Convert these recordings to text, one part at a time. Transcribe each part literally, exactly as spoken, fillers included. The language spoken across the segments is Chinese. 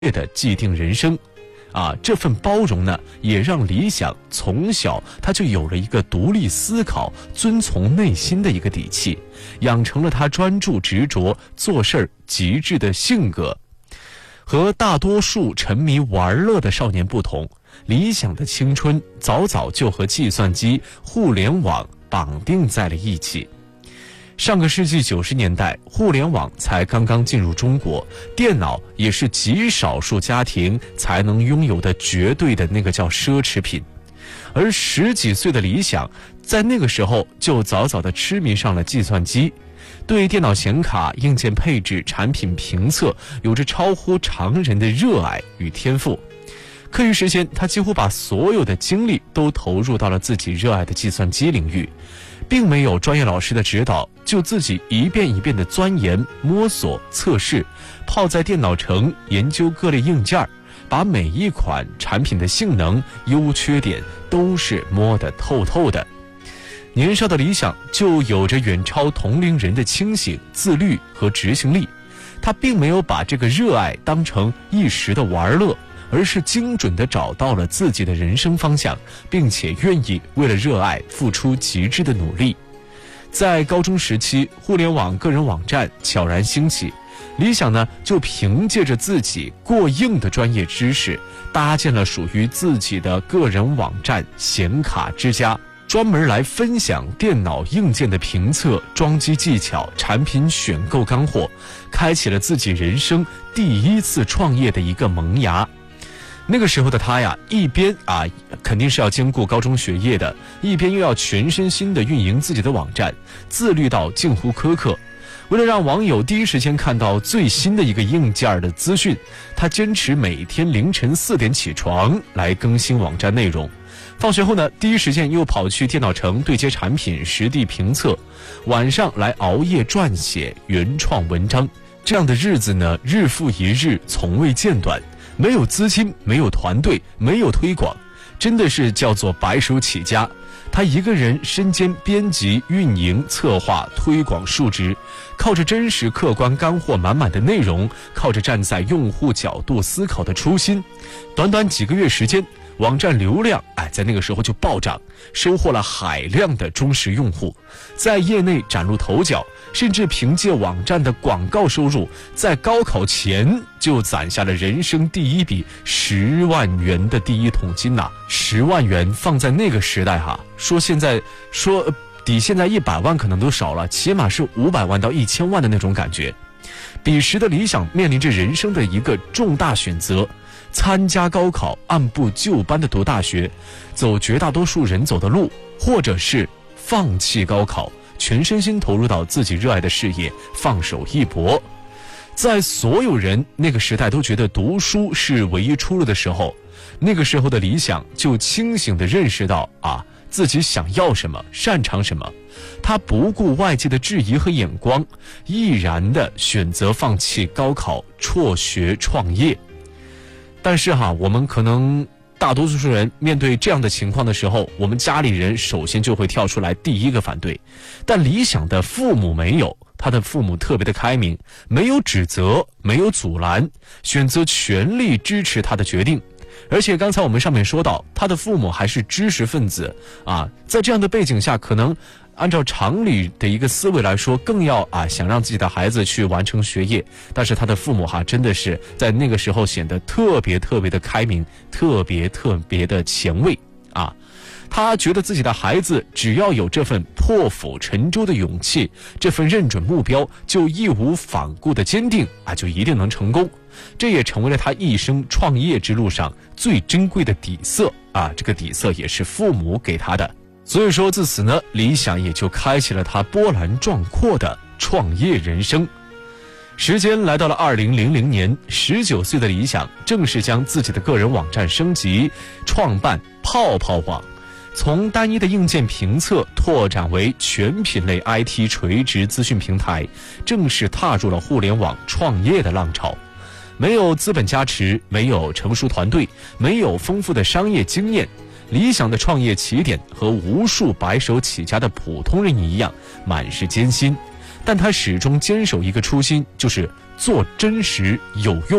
的既定人生。啊，这份包容呢，也让理想从小他就有了一个独立思考、遵从内心的一个底气，养成了他专注执着、做事儿极致的性格。和大多数沉迷玩乐的少年不同，理想的青春早早就和计算机、互联网绑定在了一起。上个世纪九十年代，互联网才刚刚进入中国，电脑也是极少数家庭才能拥有的绝对的那个叫奢侈品。而十几岁的理想，在那个时候就早早地痴迷上了计算机，对电脑显卡、硬件配置、产品评测有着超乎常人的热爱与天赋。课余时间，他几乎把所有的精力都投入到了自己热爱的计算机领域，并没有专业老师的指导，就自己一遍一遍的钻研、摸索、测试，泡在电脑城研究各类硬件，把每一款产品的性能、优缺点都是摸得透透的。年少的理想就有着远超同龄人的清醒、自律和执行力。他并没有把这个热爱当成一时的玩乐，而是精准地找到了自己的人生方向，并且愿意为了热爱付出极致的努力。在高中时期，互联网个人网站悄然兴起，理想呢就凭借着自己过硬的专业知识，搭建了属于自己的个人网站显卡之家，专门来分享电脑硬件的评测、装机技巧、产品选购干货，开启了自己人生第一次创业的一个萌芽。那个时候的他呀，一边啊肯定是要兼顾高中学业的，一边又要全身心的运营自己的网站，自律到近乎苛刻。为了让网友第一时间看到最新的一个硬件的资讯，他坚持每天凌晨四点起床来更新网站内容。放学后呢，第一时间又跑去电脑城对接产品实地评测，晚上来熬夜撰写原创文章。这样的日子呢，日复一日，从未间断。没有资金，没有团队，没有推广，真的是叫做白手起家。他一个人身兼编辑、运营、策划、推广数职，靠着真实客观、干货满满的内容，靠着站在用户角度思考的初心，短短几个月时间，网站流量哎，在那个时候就暴涨，收获了海量的忠实用户，在业内崭露头角，甚至凭借网站的广告收入，在高考前就攒下了人生第一笔十万元的第一桶金呐、啊！十万元放在那个时代哈，说现在说抵现在一百万可能都少了，起码是五百万到一千万的那种感觉。彼时的理想面临着人生的一个重大选择。参加高考，按部就班的读大学，走绝大多数人走的路，或者是放弃高考，全身心投入到自己热爱的事业，放手一搏。在所有人那个时代都觉得读书是唯一出路的时候，那个时候的理想就清醒地认识到啊，自己想要什么，擅长什么。他不顾外界的质疑和眼光，毅然地选择放弃高考，辍学创业。但是哈，我们可能大多数人面对这样的情况的时候，我们家里人首先就会跳出来第一个反对。但理想的父母没有，他的父母特别的开明，没有指责，没有阻拦，选择全力支持他的决定。而且刚才我们上面说到，他的父母还是知识分子啊，在这样的背景下，可能按照常理的一个思维来说，更要啊想让自己的孩子去完成学业。但是他的父母哈，真的是在那个时候显得特别特别的开明，特别特别的前卫啊。他觉得自己的孩子只要有这份破釜沉舟的勇气，这份认准目标，就义无反顾的坚定啊，就一定能成功。这也成为了他一生创业之路上最珍贵的底色啊，这个底色也是父母给他的。所以说自此呢，理想也就开启了他波澜壮阔的创业人生。时间来到了二零零零年，十九岁的理想正式将自己的个人网站升级，创办泡泡网，从单一的硬件评测拓展为全品类 I T 垂直资讯平台，正式踏入了互联网创业的浪潮。没有资本加持，没有成熟团队，没有丰富的商业经验，理想的创业起点和无数白手起家的普通人一样，满是艰辛。但他始终坚守一个初心，就是做真实、有用、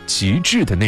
极致的那